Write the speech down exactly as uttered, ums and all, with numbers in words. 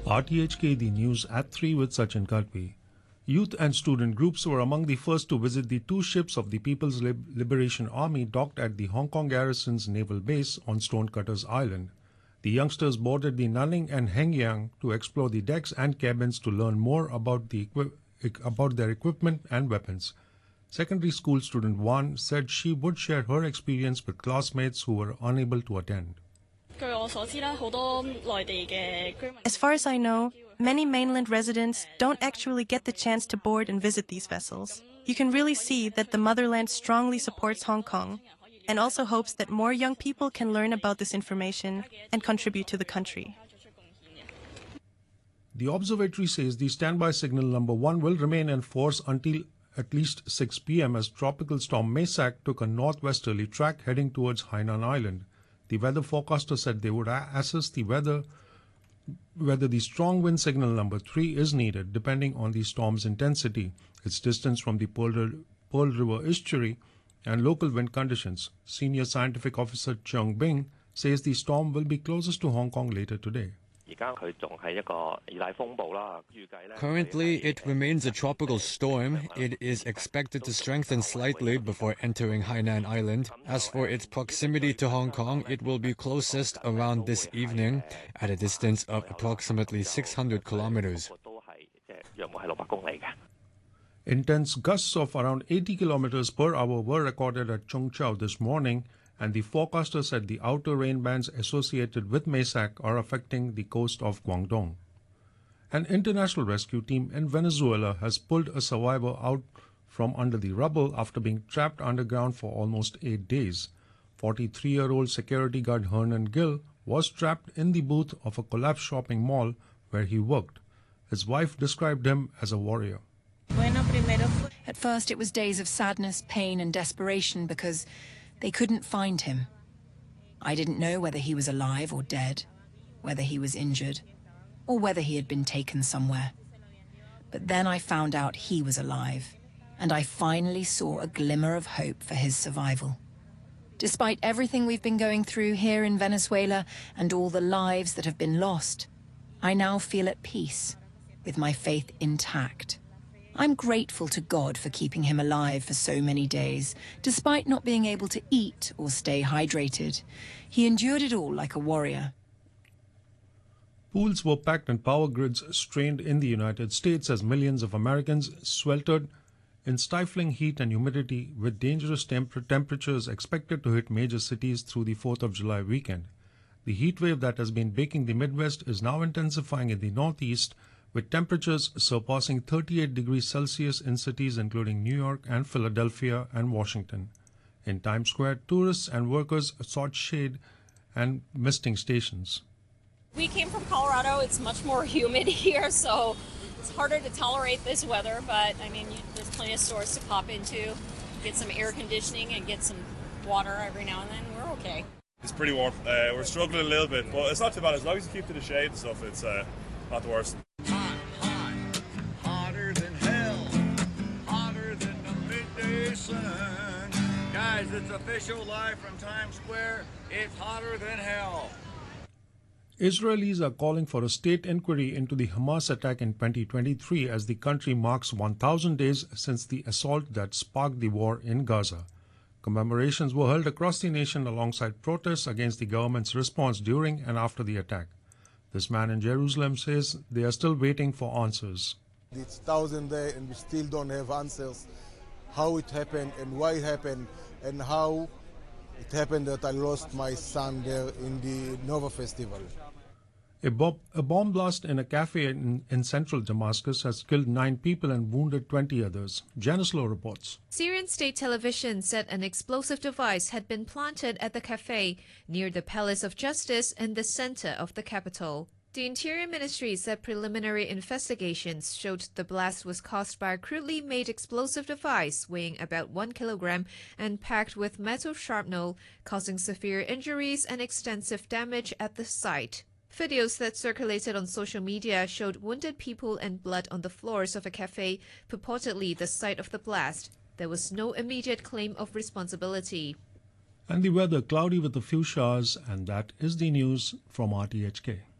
R T H K, the news at three with Sachin Kadpi. Youth and student groups were among the first to visit the two ships of the People's Lib- Liberation Army docked at the Hong Kong Garrison's naval base on Stonecutters Island. The youngsters boarded the Nanning and Hengyang to explore the decks and cabins to learn more about, the equi- about their equipment and weapons. Secondary school student Wan said she would share her experience with classmates who were unable to attend. As far as I know, many mainland residents don't actually get the chance to board and visit these vessels. You can really see that the motherland strongly supports Hong Kong and also hopes that more young people can learn about this information and contribute to the country. The observatory says the standby signal number one will remain in force until at least six p.m. as Tropical Storm Maysak took a northwesterly track heading towards Hainan Island. The weather forecaster said they would assess the weather whether the strong wind signal number three is needed depending on the storm's intensity, its distance from the Pearl, Pearl River estuary, and local wind conditions. Senior Scientific Officer Cheung Bing says the storm will be closest to Hong Kong later today. Currently, it remains a tropical storm. It is expected to strengthen slightly before entering Hainan Island. As for its proximity to Hong Kong, it will be closest around this evening at a distance of approximately six hundred kilometers. Intense gusts of around eighty kilometers per hour were recorded at Chung Chau this morning, and the forecaster said the outer rain bands associated with Maysak are affecting the coast of Guangdong. An international rescue team in Venezuela has pulled a survivor out from under the rubble after being trapped underground for almost eight days. forty-three-year-old security guard Hernan Gill was trapped in the booth of a collapsed shopping mall where he worked. His wife described him as a warrior. At first it was days of sadness, pain and desperation because they couldn't find him. I didn't know whether he was alive or dead, whether he was injured, or whether he had been taken somewhere. But then I found out he was alive, and I finally saw a glimmer of hope for his survival. Despite everything we've been going through here in Venezuela and all the lives that have been lost, I now feel at peace, with my faith intact. I'm grateful to God for keeping him alive for so many days, despite not being able to eat or stay hydrated. He endured it all like a warrior. Pools were packed and power grids strained in the United States as millions of Americans sweltered in stifling heat and humidity, with dangerous temper- temperatures expected to hit major cities through the fourth of July weekend. The heat wave that has been baking the Midwest is now intensifying in the Northeast, with temperatures surpassing thirty-eight degrees Celsius in cities including New York and Philadelphia and Washington. In Times Square, tourists and workers sought shade and misting stations. We came from Colorado. It's much more humid here, so it's harder to tolerate this weather, but I mean, you, there's plenty of stores to pop into, get some air conditioning and get some water every now and then. We're okay. It's pretty warm. Uh, we're struggling a little bit, but it's not too bad. As long as you keep to the shade and stuff, it's uh, not the worst. Hot, hot, hotter than hell, hotter than the midday sun. Guys, it's official live from Times Square. It's hotter than hell. Israelis are calling for a state inquiry into the Hamas attack in twenty twenty-three as the country marks one thousand days since the assault that sparked the war in Gaza. Commemorations were held across the nation alongside protests against the government's response during and after the attack. This man in Jerusalem says they are still waiting for answers. It's thousand days and we still don't have answers how it happened and why it happened and how it happened that I lost my son there in the Nova Festival. A, bo- a bomb blast in a cafe in, in central Damascus has killed nine people and wounded twenty others. Janice Lowe reports. Syrian state television said an explosive device had been planted at the cafe near the Palace of Justice in the center of the capital. The Interior Ministry said preliminary investigations showed the blast was caused by a crudely made explosive device weighing about one kilogram and packed with metal shrapnel, causing severe injuries and extensive damage at the site. Videos that circulated on social media showed wounded people and blood on the floors of a cafe, purportedly the site of the blast. There was no immediate claim of responsibility. And the weather cloudy with a few showers, and that is the news from R T H K.